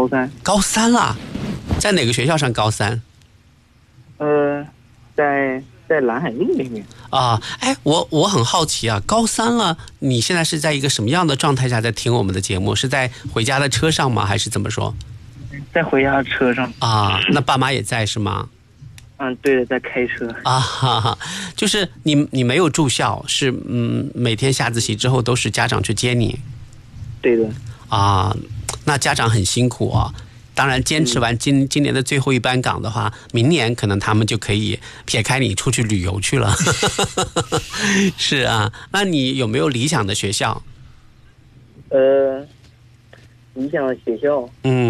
三。 高三啦，在哪个学校上高三？ 在蓝海路那边。 啊，哎，我很好奇啊，高三了，你现在是在一个什么样的状态下在听我们的节目？是在回家的车上吗？还是怎么说？ 在回家的车上。 啊，那爸妈也在是吗？ 对的，在开车。 啊哈哈，就是你没有住校，是每天下自习之后都是家长去接你。 对的。 啊，那家长很辛苦啊。当然，坚持完今年的最后一班岗的话，明年可能他们就可以撇开你出去旅游去了。是啊，那你有没有理想的学校？ 理想的学校。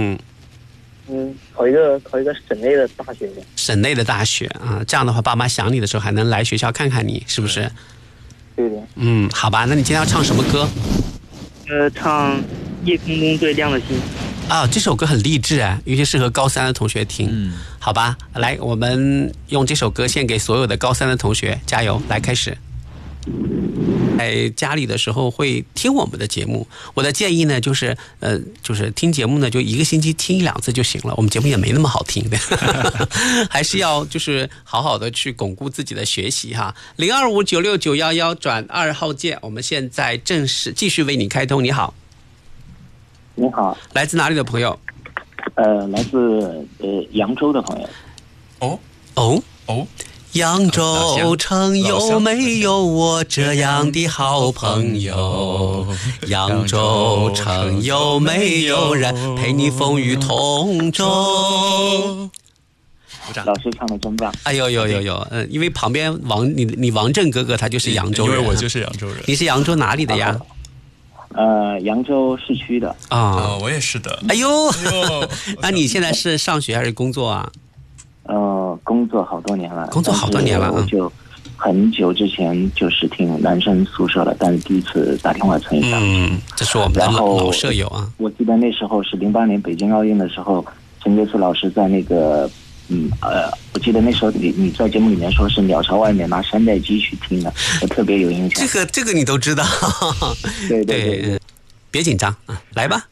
考一个省内的大学。 省内的大学啊，这样的话，爸妈想你的时候还能来学校看看你，是不是？ 对的。 好吧，那你今天要唱什么歌？ 唱《夜空中最亮的星》。 啊，这首歌很励志啊，尤其适合高三的同学听。好吧，来，我们用这首歌献给所有的高三的同学，加油！来，开始。在家里的时候会听我们的节目，我的建议呢就是听节目呢就一个星期听1-2次就行了，我们节目也没那么好听的。还是要就是好好的去巩固自己的学习哈。02596911转2号键，我们现在正式继续为你开通。你好。 你好。 来自哪里的朋友？ 来自扬州的朋友。 扬州城有没有我这样的好朋友？扬州城有没有人陪你风雨同舟？ 老师唱的真棒！ 哎呦，因为旁边你王震哥哥他就是扬州人， 因为我就是扬州人。 你是扬州哪里的呀？ 扬州市区的。 我也是的。 哎呦，那你现在是上学还是工作啊？ 工作好多年了。 我就很久之前就是听男生宿舍了，但是第一次打电话参与上。 这是我们的老舍友啊。 我记得那时候是08年北京奥运的时候，陈杰思老师在那个我记得那时候你在节目里面说是鸟巢外面拿山寨机去听的，我特别有印象。 这个你都知道。 对， 别紧张啊，来吧。